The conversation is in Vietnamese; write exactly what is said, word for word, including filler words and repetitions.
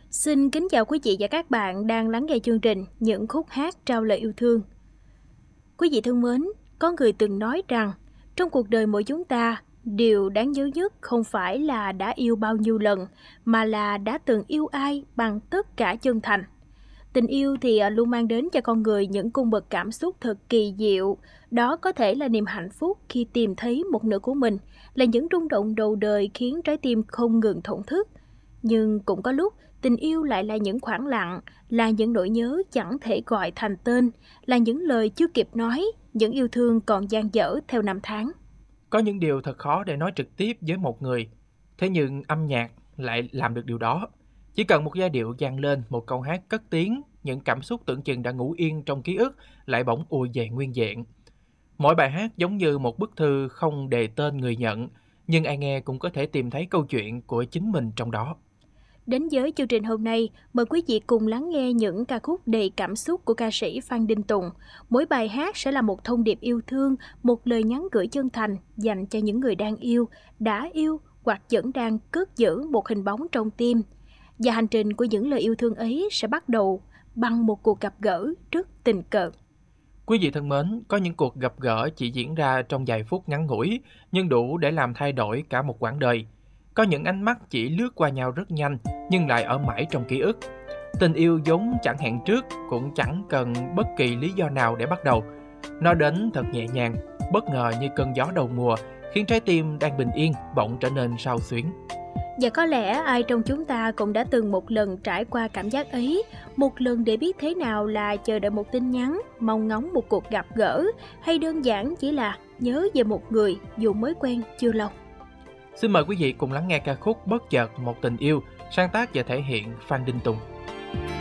Xin kính chào quý vị và các bạn đang lắng nghe chương trình Những khúc hát trao lời yêu thương. Quý vị thân mến, có người từng nói rằng trong cuộc đời mỗi chúng ta, điều đáng nhớ nhất không phải là đã yêu bao nhiêu lần, mà là đã từng yêu ai bằng tất cả chân thành. Tình yêu thì luôn mang đến cho con người những cung bậc cảm xúc thật kỳ diệu. Đó có thể là niềm hạnh phúc khi tìm thấy một nửa của mình, là những rung động đầu đời khiến trái tim không ngừng thổn thức. Nhưng cũng có lúc tình yêu lại là những khoảng lặng, là những nỗi nhớ chẳng thể gọi thành tên, là những lời chưa kịp nói, những yêu thương còn dang dở theo năm tháng. Có những điều thật khó để nói trực tiếp với một người, thế nhưng âm nhạc lại làm được điều đó. Chỉ cần một giai điệu vang lên, một câu hát cất tiếng, những cảm xúc tưởng chừng đã ngủ yên trong ký ức lại bỗng ùa về nguyên vẹn. Mỗi bài hát giống như một bức thư không đề tên người nhận, nhưng ai nghe cũng có thể tìm thấy câu chuyện của chính mình trong đó. Đến với chương trình hôm nay, mời quý vị cùng lắng nghe những ca khúc đầy cảm xúc của ca sĩ Phan Đình Tùng. Mỗi bài hát sẽ là một thông điệp yêu thương, một lời nhắn gửi chân thành dành cho những người đang yêu, đã yêu hoặc vẫn đang cất giữ một hình bóng trong tim. Và hành trình của những lời yêu thương ấy sẽ bắt đầu bằng một cuộc gặp gỡ rất tình cờ. Quý vị thân mến, có những cuộc gặp gỡ chỉ diễn ra trong vài phút ngắn ngủi, nhưng đủ để làm thay đổi cả một quãng đời. Có những ánh mắt chỉ lướt qua nhau rất nhanh, nhưng lại ở mãi trong ký ức. Tình yêu vốn chẳng hẹn trước, cũng chẳng cần bất kỳ lý do nào để bắt đầu. Nó đến thật nhẹ nhàng, bất ngờ như cơn gió đầu mùa, khiến trái tim đang bình yên bỗng trở nên xao xuyến. Và có lẽ ai trong chúng ta cũng đã từng một lần trải qua cảm giác ấy, một lần để biết thế nào là chờ đợi một tin nhắn, mong ngóng một cuộc gặp gỡ, hay đơn giản chỉ là nhớ về một người dù mới quen chưa lâu. Xin mời quý vị cùng lắng nghe ca khúc Bất chợt một tình yêu, sáng tác và thể hiện Phan Đình Tùng.